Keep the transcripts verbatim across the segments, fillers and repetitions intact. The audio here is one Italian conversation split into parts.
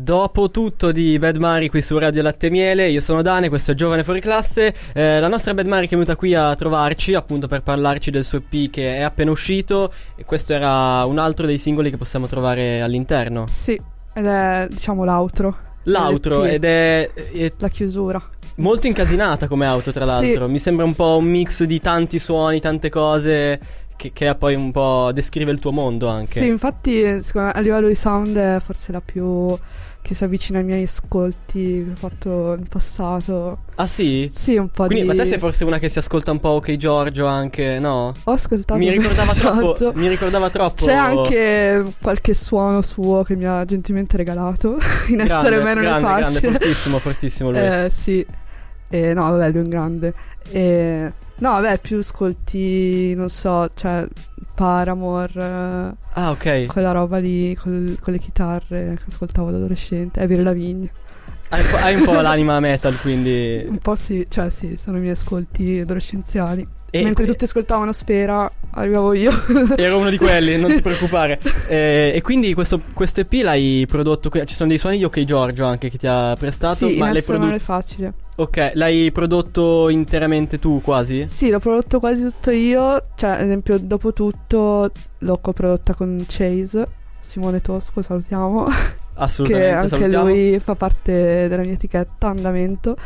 Dopo tutto di Bad Mari qui su Radio Latte e Miele, io sono Dane, questo è Giovane Fuori Classe. eh, La nostra Bad Mari che è venuta qui a trovarci appunto per parlarci del suo E P che è appena uscito. E questo era un altro dei singoli che possiamo trovare all'interno. Sì, ed è diciamo l'outro. L'outro, L P. ed è, è La chiusura. molto incasinata come auto, tra l'altro. Sì. Mi sembra un po' un mix di tanti suoni, tante cose Che, che poi un po' descrive il tuo mondo anche. Sì, infatti secondo me, a livello di sound è forse la più che si avvicina ai miei ascolti che ho fatto in passato. Ah sì? Sì, un po' Quindi, di... ma te sei forse una che si ascolta un po' Ok Giorgio anche, no? Ho ascoltato Mi ricordava troppo, Giorgio. mi ricordava troppo. C'è anche qualche suono suo che mi ha gentilmente regalato in grande, essere meno grande, facile. grande, fortissimo, fortissimo lui. Eh, sì. E, no, vabbè, lui è un grande. E, no, vabbè, più ascolti, non so, cioè Paramore, eh, Ah, ok. quella roba lì col- con le chitarre che ascoltavo da adolescente. Avril Lavigne. Hai un po', hai un po' l'anima metal, quindi. Un po' sì, cioè sì, sono i miei ascolti adolescenziali. E- Mentre tutti ascoltavano Sfera, arrivavo io. Ero uno di quelli, non ti preoccupare. Eh, e quindi questo, questo E P l'hai prodotto qui. Ci sono dei suoni di Ok Giorgio anche che ti ha prestato. Sì, ma in l'hai essere non è prodotto. facile. Ok, l'hai prodotto interamente tu quasi? Sì, l'ho prodotto quasi tutto io. Cioè, ad esempio, dopo tutto l'ho coprodotta con Chase, Simone Tosco, salutiamo. Assolutamente. Che anche salutiamo. lui fa parte della mia etichetta Andamento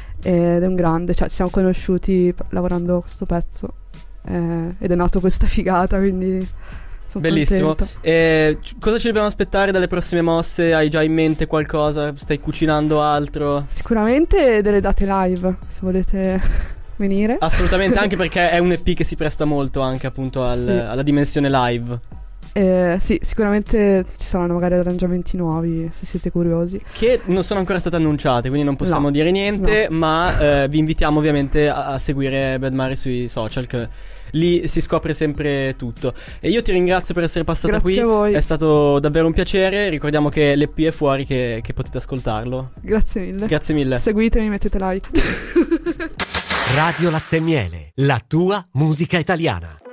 ed è un grande, cioè ci siamo conosciuti p- lavorando a questo pezzo, eh, ed è nato questa figata, quindi sono Bellissimo. contenta. E c- cosa ci dobbiamo aspettare dalle prossime mosse? Hai già in mente qualcosa? Stai cucinando altro? Sicuramente delle date live, se volete venire. Assolutamente, anche perché è un E P che si presta molto anche appunto al- Sì. alla dimensione live. Eh, sì, sicuramente ci saranno magari arrangiamenti nuovi, se siete curiosi. Che non sono ancora state annunciate, quindi non possiamo No, dire niente. no. Ma eh, vi invitiamo ovviamente a, a seguire Bad Mari sui social, che lì si scopre sempre tutto. E io ti ringrazio per essere passata Grazie qui. a voi. È stato davvero un piacere. Ricordiamo che l'E P è fuori, che, che potete ascoltarlo. Grazie mille. Grazie mille. Seguitemi, mettete like. Radio Latte e Miele, la tua musica italiana.